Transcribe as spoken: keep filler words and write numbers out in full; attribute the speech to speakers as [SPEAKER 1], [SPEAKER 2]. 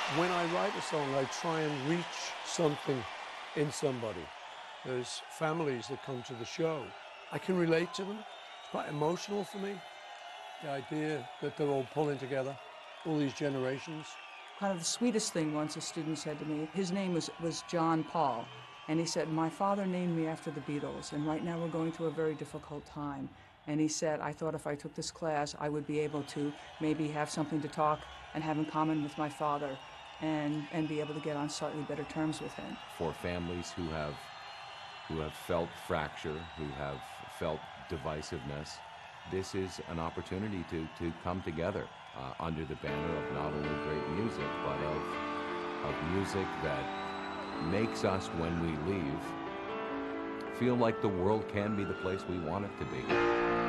[SPEAKER 1] When I write a song, I try and reach something in somebody. There's families that come to the show. I can relate to them. It's quite emotional for me, the idea that they're all pulling together, all these generations.
[SPEAKER 2] Kind of the sweetest thing once a student said to me, his name was, was John Paul, and he said, my father named me after the Beatles, and right now we're going through a very difficult time. And he said, I thought if I took this class, I would be able to maybe have something to talk and have in common with my father and, and be able to get on slightly better terms with him.
[SPEAKER 3] For families who have, who have felt fracture, who have felt divisiveness, this is an opportunity to, to come together uh, under the banner of not only great music, but of, of music that makes us, when we leave, feel like the world can be the place we want it to be.